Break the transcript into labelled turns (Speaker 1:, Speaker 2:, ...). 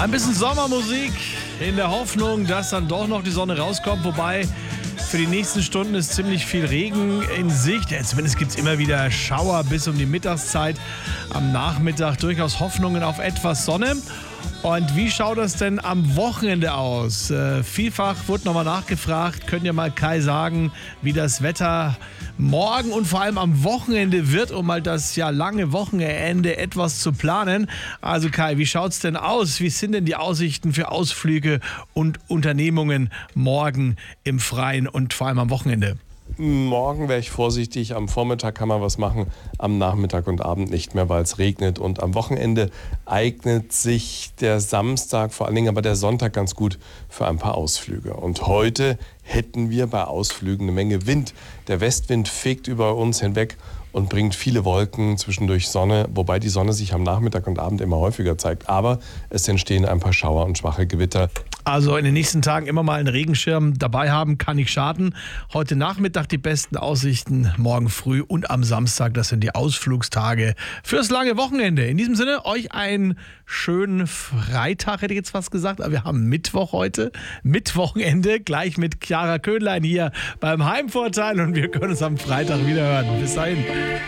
Speaker 1: Ein bisschen Sommermusik in der Hoffnung, dass dann doch noch die Sonne rauskommt. Wobei für die nächsten Stunden ist ziemlich viel Regen in Sicht. Ja, zumindest gibt es immer wieder Schauer bis um die Mittagszeit. Am Nachmittag durchaus Hoffnungen auf etwas Sonne. Und wie schaut das denn am Wochenende aus? Vielfach wurde nochmal nachgefragt. Könnt ihr mal Kai sagen, wie das Wetter morgen und vor allem am Wochenende wird, um mal das ja lange Wochenende etwas zu planen? Also Kai, wie schaut's denn aus? Wie sind denn die Aussichten für Ausflüge und Unternehmungen morgen im Freien und vor allem am Wochenende?
Speaker 2: Morgen wäre ich vorsichtig, am Vormittag kann man was machen, am Nachmittag und Abend nicht mehr, weil es regnet. Und am Wochenende eignet sich der Samstag, vor allen Dingen aber der Sonntag ganz gut für ein paar Ausflüge. Und heute hätten wir bei Ausflügen eine Menge Wind. Der Westwind fegt über uns hinweg und bringt viele Wolken, zwischendurch Sonne, wobei die Sonne sich am Nachmittag und Abend immer häufiger zeigt. Aber es entstehen ein paar Schauer und schwache Gewitter.
Speaker 1: Also in den nächsten Tagen immer mal einen Regenschirm dabei haben, kann nicht schaden. Heute Nachmittag die besten Aussichten, morgen früh und am Samstag, das sind die Ausflugstage fürs lange Wochenende. In diesem Sinne, euch einen schönen Freitag, hätte ich jetzt fast gesagt, aber wir haben Mittwoch heute, Mittwochenende, gleich mit Chiara Köhnlein hier beim Heimvorteil und wir können uns am Freitag wieder hören. Bis dahin.